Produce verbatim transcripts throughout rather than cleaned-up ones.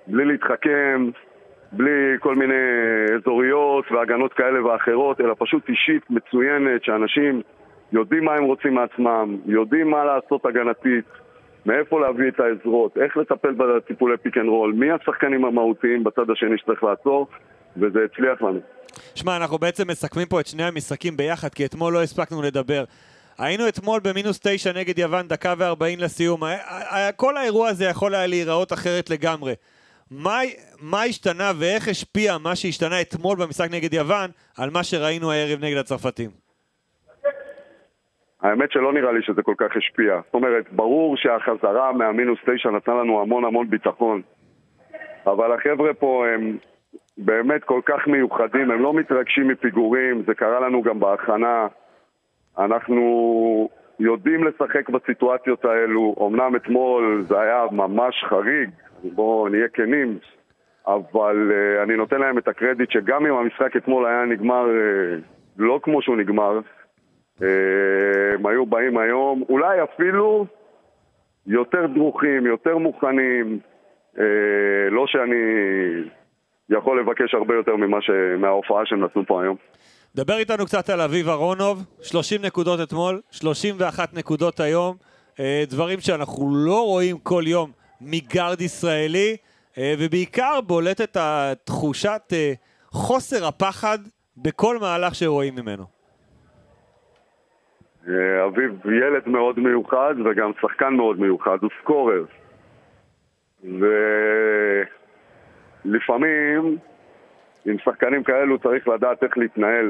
בלי להתחכם, בלי כל מיני אזוריות והגנות כאלה ואחרות, אלא פשוט אישית מצוינת, שאנשים יודעים מה הם רוצים מעצמם, יודעים מה לעשות הגנתית, מאיפה להביא את העזרות, איך לטפל בטיפולי פיק אנד רול, מי השחקנים המהותיים בצד השני שצריך לעצור, וזה הצליח לנו. שמע, אנחנו בעצם מסכמים פה את שני המשחקים ביחד, כי אתמול לא הספקנו לדבר. היינו אתמול במינוס תשע נגד יוון, דקה וארבעים לסיום. כל האירוע הזה יכול היה להיראות אחרת לגמרי. מה, מה השתנה ואיך השפיע מה שהשתנה אתמול במשחק נגד יוון על מה שראינו הערב נגד הצרפתים? האמת שלא נראה לי שזה כל כך השפיע. זאת אומרת, ברור שהחזרה מהמינוס תשע נתנה לנו המון המון ביטחון. אבל החבר'ה פה הם באמת כל כך מיוחדים, הם לא מתרגשים מפיגורים, זה קרה לנו גם בהכנה. אנחנו יודעים לשחק בסיטואציות האלו, אמנם אתמול זה היה ממש חריג, בואו נהיה כנים, אבל uh, אני נותן להם את הקרדיט שגם אם המשחק אתמול היה נגמר uh, לא כמו שהוא נגמר, uh, הם היו באים היום, אולי אפילו יותר דרוכים, יותר מוכנים, uh, לא שאני יכול לבקש הרבה יותר ממה ש... מההופעה שהם נתנו פה היום. דבר איתנו קצת על אביב אהרונוב, שלושים נקודות אתמול, שלושים ואחת נקודות היום, דברים שאנחנו לא רואים כל יום מגארד ישראלי, ובעיקר בולטת התחושת חוסר הפחד בכל מהלך שרואים ממנו. אביב ילד מאוד מיוחד וגם שחקן מאוד מיוחד, הוא סקורר. ולפעמים עם שחקנים כאלו צריך לדעת איך להתנהל.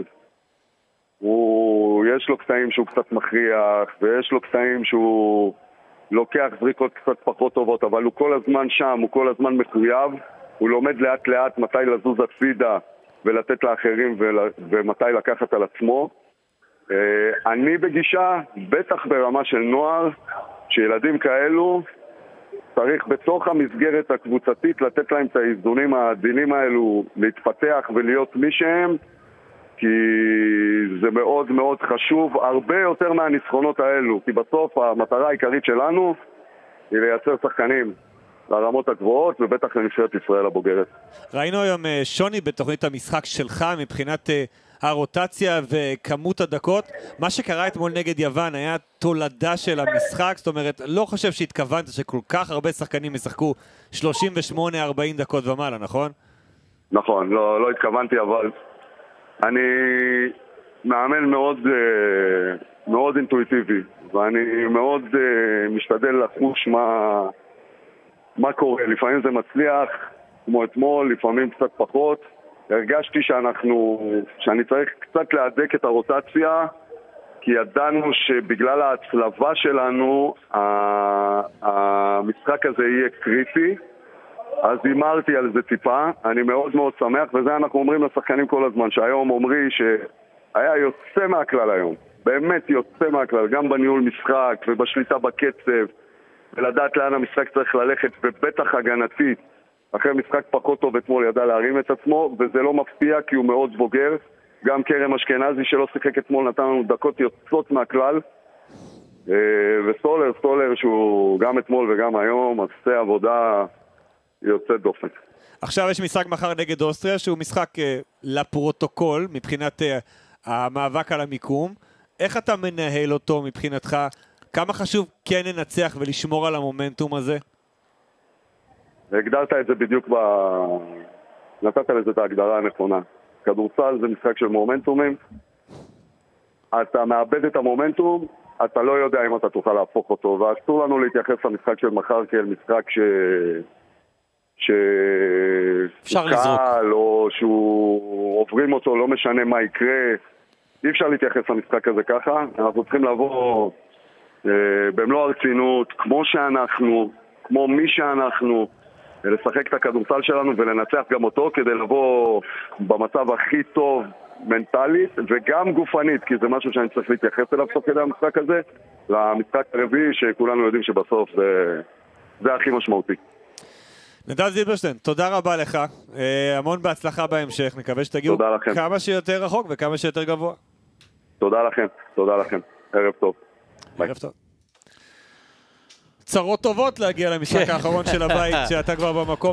הוא, יש לו קטעים שהוא קצת מכריח, ויש לו קטעים שהוא לוקח זריקות קצת פחות טובות, אבל הוא כל הזמן שם, הוא כל הזמן מחויב, הוא לומד לאט לאט מתי לזוז הצידה ולתת לאחרים ול, ומתי לקחת על עצמו. אני בגישה, בטח ברמה של נוער, שילדים כאלו צריך בתוך המסגרת הקבוצתית לתת להם את האיזונים העדינים האלו להתפתח ולהיות מי שהם, כי זה מאוד מאוד חשוב, הרבה יותר מהניצחונות האלו, כי בסוף המטרה העיקרית שלנו היא לייצר שחקנים לרמות הגבוהות, ובטח לנבחרת ישראל הבוגרת. ראינו היום שוני בתוכנית המשחק שלך מבחינת הרוטציה וכמות הדקות. מה שקרה אתמול נגד יוון היה תולדה של המשחק, זאת אומרת, לא חושב שהתכוונת שכל כך הרבה שחקנים ישחקו שלושים ושמונה ארבעים דקות ומעלה, נכון? נכון, לא, לא התכוונתי, אבל אני מאמן מאוד, מאוד אינטואיטיבי, ואני מאוד משתדל לחוש מה, מה קורה. לפעמים זה מצליח, כמו אתמול, לפעמים קצת פחות. הרגשתי שאנחנו, שאני צריך קצת להדק את הרוטציה, כי ידענו שבגלל ההצלבה שלנו, המשחק הזה יהיה קריטי, אז אמרתי על זה טיפה. אני מאוד מאוד שמח, וזה אנחנו אומרים לשחקנים כל הזמן, שהיום אומרי שהיה יוצא מהכלל היום, באמת יוצא מהכלל, גם בניהול משחק ובשליטה בקצב, ולדעת לאן המשחק צריך ללכת, ובטח הגנתית. אחרי משחק פחות טוב אתמול ידע להרים את עצמו, וזה לא מפתיע כי הוא מאוד בוגר. גם קרם אשכנזי שלא שיחק אתמול נתן לנו דקות יוצאות מהכלל, וסטולר, סטולר שהוא גם אתמול וגם היום עושה עבודה יוצאת דופן. עכשיו יש משחק מחר נגד אוסטריה, שהוא משחק לפרוטוקול מבחינת המאבק על המיקום. איך אתה מנהל אותו מבחינתך? כמה חשוב כן לנצח ולשמור על המומנטום הזה? הגדרת את זה בדיוק ב... נתת לזה את ההגדרה הנכונה. כדורסל זה משחק של מומנטומים. אתה מאבד את המומנטום, אתה לא יודע אם אתה תוכל להפוך אותו, ואסור לנו להתייחס למשחק של מחר כאל משחק ש... ש... אפשר לזרוק. או שהוא עוברים אותו, לא משנה מה יקרה. אי אפשר להתייחס למשחק הזה ככה. אנחנו צריכים לבוא אה, במלוא הרצינות, כמו שאנחנו, כמו מי שאנחנו, לשחק את הכדורסל שלנו ולנצח גם אותו, כדי לבוא במצב הכי טוב מנטלית וגם גופנית, כי זה משהו שאני צריך להתייחס אליו תוך כדי המשחק הזה, למשחק הרביעי שכולנו יודעים שבסוף זה, זה הכי משמעותי. נדב זילברשטיין, תודה רבה לך, המון בהצלחה בהמשך, נקווה שתגיעו כמה שיותר רחוק וכמה שיותר גבוה. תודה לכם, תודה לכם, ערב טוב. ערב טוב. צרות טובות להגיע למשחק האחרון של הבית, שאתה כבר במקום.